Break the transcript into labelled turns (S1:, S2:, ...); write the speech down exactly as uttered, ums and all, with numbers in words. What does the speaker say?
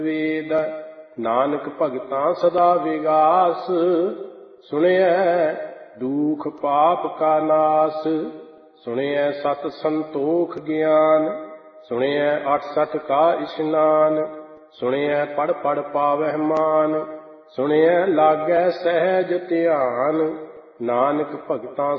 S1: ਵੇਦ ਨਾਨਕ ਭਗਤਾਂ ਸਦਾ ਵਿਗਾਸ। ਸੁਣਿਐ ਦੁਖ ਪਾਪ ਕਾ ਨਾਸ, ਸੁਣਿਐ ਸਤ ਸੰਤੋਖ ਗਿਆਨ। ਸੁਣਿਐ ਅਠ ਸਠ ਕਾ ਇਸ਼ਨਾਨ, ਸੁਣਿਐ ਪੜ ਪੜ ਪਾਵਹਿ ਮਾਨ। ਸੁਣਿਐ ਲਾਗੈ ਸਹਿਜ ਧਿਆਨ, ਨਾਨਕ ਭਗਤਾਂ